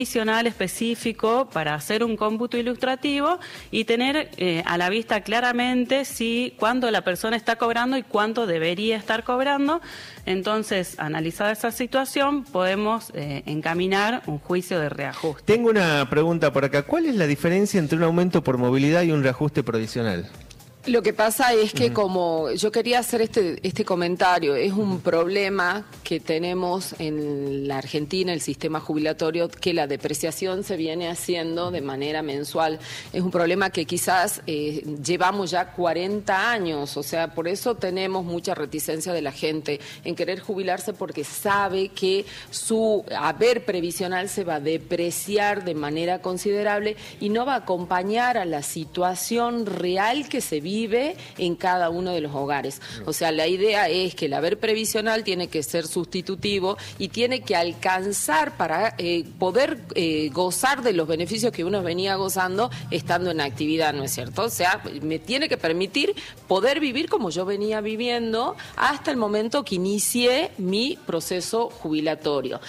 previsional específico para hacer un cómputo ilustrativo y tener a la vista claramente cuándo la persona está cobrando y cuánto debería estar cobrando. Entonces, analizada esa situación, podemos encaminar un juicio de reajuste. Tengo una pregunta por acá. ¿Cuál es la diferencia entre un aumento por movilidad y un reajuste provisional? Lo que pasa es que como yo quería hacer este comentario, es un problema que tenemos en la Argentina, el sistema jubilatorio, que la depreciación se viene haciendo de manera mensual. Es un problema que quizás llevamos ya 40 años, o sea, por eso tenemos mucha reticencia de la gente en querer jubilarse, porque sabe que su haber previsional se va a depreciar de manera considerable y no va a acompañar a la situación real que se vive en cada uno de los hogares. O sea, la idea es que el haber previsional tiene que ser sustitutivo y tiene que alcanzar para poder gozar de los beneficios que uno venía gozando estando en actividad, ¿no es cierto? O sea, me tiene que permitir poder vivir como yo venía viviendo hasta el momento que inicié mi proceso jubilatorio.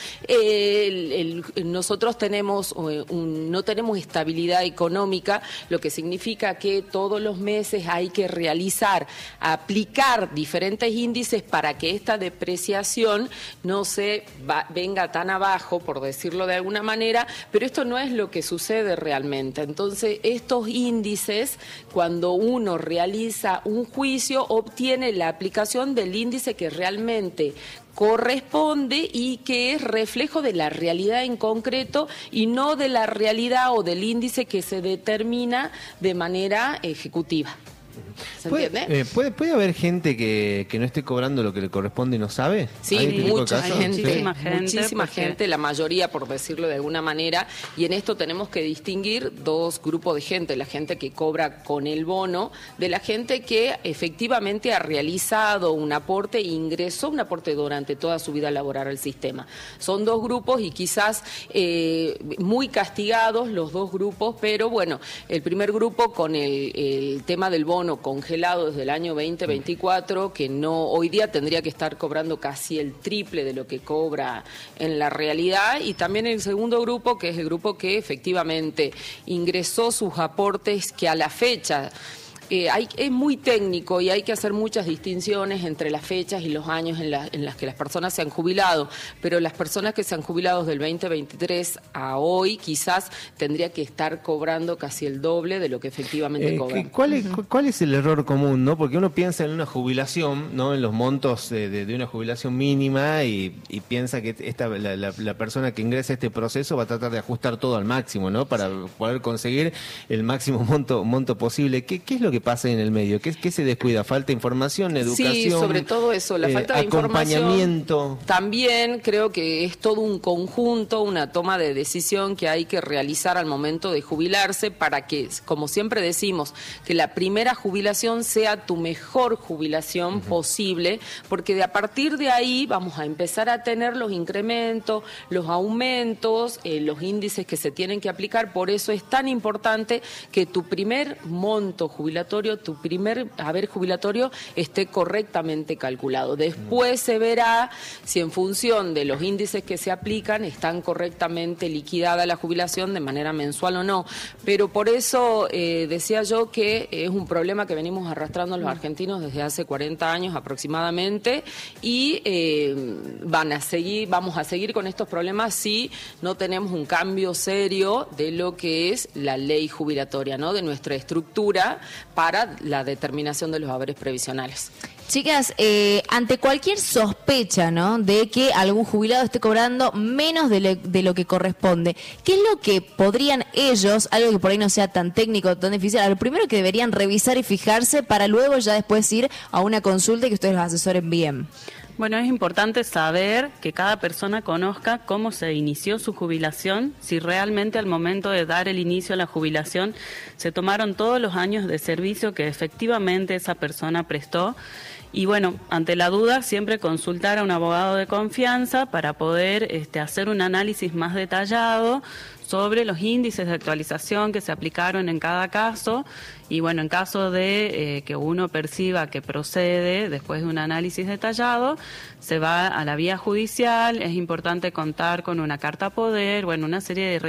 Nosotros tenemos no tenemos estabilidad económica, lo que significa que todos los meses hay que aplicar diferentes índices para que esta depreciación no se venga tan abajo, por decirlo de alguna manera, pero esto no es lo que sucede realmente. Entonces, estos índices, cuando uno realiza un juicio, obtiene la aplicación del índice que realmente corresponde y que es reflejo de la realidad en concreto y no de la realidad o del índice que se determina de manera ejecutiva. ¿Se entiende? ¿Puede haber gente que no esté cobrando lo que le corresponde y no sabe? Sí, muchísima gente, la mayoría, por decirlo de alguna manera, y en esto tenemos que distinguir dos grupos de gente: la gente que cobra con el bono, de la gente que efectivamente ha realizado un aporte e ingresó un aporte durante toda su vida laboral al sistema. Son dos grupos y quizás muy castigados los dos grupos, pero bueno, el primer grupo con el tema del bono congelado desde el año 2024, que no hoy día tendría que estar cobrando casi el triple de lo que cobra en la realidad, y también el segundo grupo, que es el grupo que efectivamente ingresó sus aportes, que a la fecha es muy técnico y hay que hacer muchas distinciones entre las fechas y los años en las que las personas se han jubilado, pero las personas que se han jubilado del 2023 a hoy quizás tendría que estar cobrando casi el doble de lo que efectivamente cobran. ¿Cuál es el error común, no? Porque uno piensa en una jubilación, ¿no? En los montos de una jubilación mínima y piensa que la persona que ingresa a este proceso va a tratar de ajustar todo al máximo, ¿no? Para poder conseguir el máximo monto posible. ¿Qué es lo que pasa en el medio? ¿Qué se descuida? ¿Falta información, educación? Sí, sobre todo eso, la falta de acompañamiento. También creo que es todo un conjunto, una toma de decisión que hay que realizar al momento de jubilarse para que, como siempre decimos, que la primera jubilación sea tu mejor jubilación posible, porque a partir de ahí vamos a empezar a tener los incrementos, los aumentos, los índices que se tienen que aplicar. Por eso es tan importante que tu primer monto jubilatorio, tu primer haber jubilatorio esté correctamente calculado. Después se verá si en función de los índices que se aplican están correctamente liquidada la jubilación de manera mensual o no. Pero por eso decía yo que es un problema que venimos arrastrando los argentinos desde hace 40 años aproximadamente y vamos a seguir con estos problemas si no tenemos un cambio serio de lo que es la ley jubilatoria, ¿no? De nuestra estructura para la determinación de los haberes previsionales. Chicas, ante cualquier sospecha, ¿no?, de que algún jubilado esté cobrando menos de lo que corresponde, ¿qué es lo que podrían ellos, algo que por ahí no sea tan técnico, tan difícil, lo primero que deberían revisar y fijarse para luego ya después ir a una consulta y que ustedes los asesoren bien? Bueno, es importante saber que cada persona conozca cómo se inició su jubilación, si realmente al momento de dar el inicio a la jubilación se tomaron todos los años de servicio que efectivamente esa persona prestó. Y bueno, ante la duda siempre consultar a un abogado de confianza para poder hacer un análisis más detallado sobre los índices de actualización que se aplicaron en cada caso. Y bueno, en caso de que uno perciba que procede después de un análisis detallado, se va a la vía judicial. Es importante contar con una carta poder, bueno, una serie de